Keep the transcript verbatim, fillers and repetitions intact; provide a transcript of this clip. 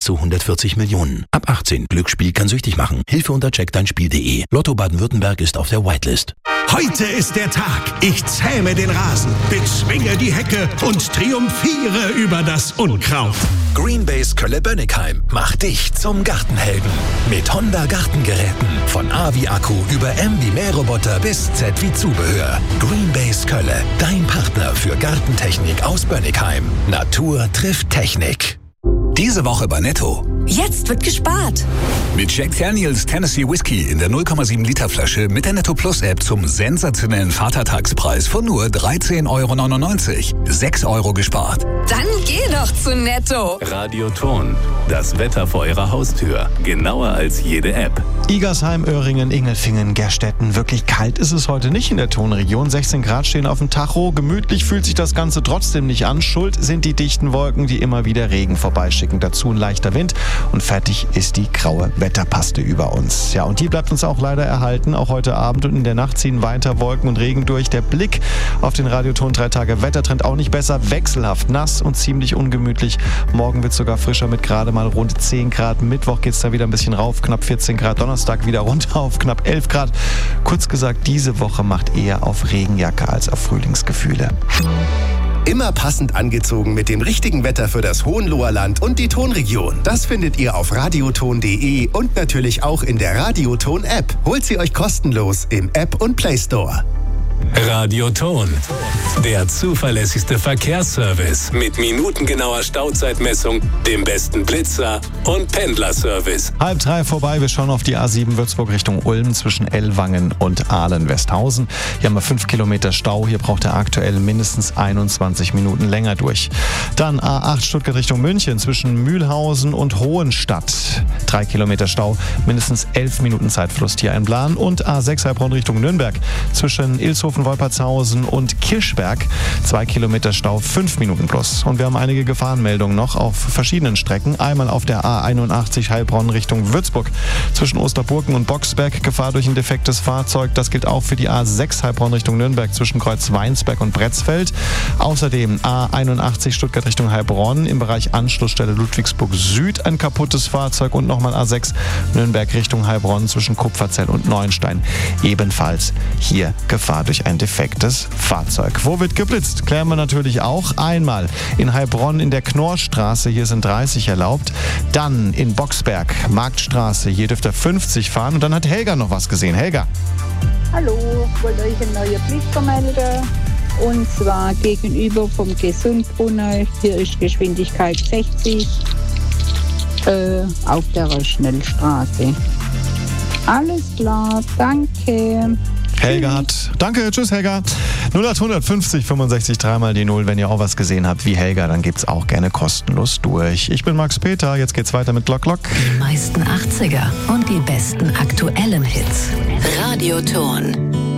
zu hundertvierzig Millionen. Ab achtzehn. Glücksspiel kann süchtig machen. Hilfe unter check dein spiel punkt de. Lotto Baden-Württemberg ist auf der Whitelist. Heute ist der Tag. Ich zähme den Rasen, bezwinge die Hecke und triumphiere über das Unkraut. Greenbase Kölle-Bönnigheim macht dich zum Gartenhelden. Mit Honda Gartengeräten. Von A wie Akku über M wie Mähroboter bis Z wie Zubehör. Greenbase Kölle, dein Partner für Gartentechnik aus Bönnigheim. Natur trifft Technik. Diese Woche bei Netto. Jetzt wird gespart. Mit Jack Daniels Tennessee Whiskey in der null Komma sieben Liter Flasche mit der Netto Plus App zum sensationellen Vatertagspreis von nur dreizehn Euro neunundneunzig. sechs Euro gespart. Dann geh doch zu Netto. Radioton. Das Wetter vor Ihrer Haustür. Genauer als jede App. Igersheim, Öhringen, Ingelfingen, Gerstetten. Wirklich kalt ist es heute nicht in der Tonregion. sechzehn Grad stehen auf dem Tacho. Gemütlich fühlt sich das Ganze trotzdem nicht an. Schuld sind die dichten Wolken, die immer wieder Regen vorbeischicken. Dazu ein leichter Wind und fertig ist die graue Wetterpaste über uns. Ja, und die bleibt uns auch leider erhalten. Auch heute Abend und in der Nacht ziehen weiter Wolken und Regen durch. Der Blick auf den Radioton drei Tage Wettertrend auch nicht besser. Wechselhaft, nass und ziemlich ungemütlich. Morgen wird es sogar frischer mit gerade mal rund zehn Grad. Mittwoch geht es da wieder ein bisschen rauf, knapp vierzehn Grad. Donnerstag wieder runter auf knapp elf Grad. Kurz gesagt, diese Woche macht eher auf Regenjacke als auf Frühlingsgefühle. Immer passend angezogen mit dem richtigen Wetter für das Hohenloherland und die Tonregion. Das findet ihr auf radioton punkt de und natürlich auch in der Radioton-App. Holt sie euch kostenlos im App und Play Store. Radioton. Der zuverlässigste Verkehrsservice mit minutengenauer Stauzeitmessung, dem besten Blitzer und Pendlerservice. Halb drei vorbei, wir schauen auf die A sieben Würzburg Richtung Ulm zwischen Ellwangen und Ahlen-Westhausen. Hier haben wir fünf Kilometer Stau, hier braucht er aktuell mindestens einundzwanzig Minuten länger durch. Dann A acht Stuttgart Richtung München zwischen Mühlhausen und Hohenstadt. Drei Kilometer Stau, mindestens elf Minuten Zeitverlust hier einplanen. Und A sechs Heilbronn Richtung Nürnberg zwischen Ilshofen, Wolpertshausen und Kirchberg. Zwei Kilometer Stau, fünf Minuten plus. Und wir haben einige Gefahrenmeldungen noch auf verschiedenen Strecken. Einmal auf der A einundachtzig Heilbronn Richtung Würzburg. Zwischen Osterburken und Boxberg Gefahr durch ein defektes Fahrzeug. Das gilt auch für die A sechs Heilbronn Richtung Nürnberg zwischen Kreuzweinsberg und Bretzfeld. Außerdem A einundachtzig Stuttgart Richtung Heilbronn im Bereich Anschlussstelle Ludwigsburg Süd ein kaputtes Fahrzeug. Und nochmal A sechs Nürnberg Richtung Heilbronn zwischen Kupferzell und Neuenstein. Ebenfalls hier Gefahr durch ein defektes Fahrzeug. Wo wird geblitzt? Klären wir natürlich auch. Einmal in Heilbronn in der Knorrstraße, hier sind dreißig erlaubt. Dann in Boxberg, Marktstraße, hier dürft ihr fünfzig fahren. Und dann hat Helga noch was gesehen. Helga. Hallo, ich wollte euch eine neue Pflicht melden. Und zwar gegenüber vom Gesundbrunner. Hier ist Geschwindigkeit sechzig äh, auf der Schnellstraße. Alles klar, danke. Helga hat. Danke, tschüss Helga. null acht fünfzig fünfundsechzig dreimal die Null. Wenn ihr auch was gesehen habt wie Helga, dann gebt's auch gerne kostenlos durch. Ich bin Max Peter, jetzt geht's weiter mit Glock Glock. Die meisten achtziger und die besten aktuellen Hits. Radioton.